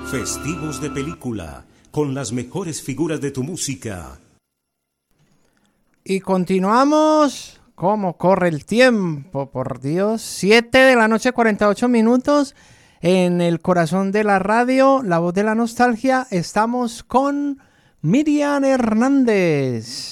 Festivos de película, con las mejores figuras de tu música. Y continuamos. ¿Cómo corre el tiempo? Por Dios. 7:48 p.m. En el corazón de la radio, la voz de la nostalgia. Estamos con Miriam Hernández.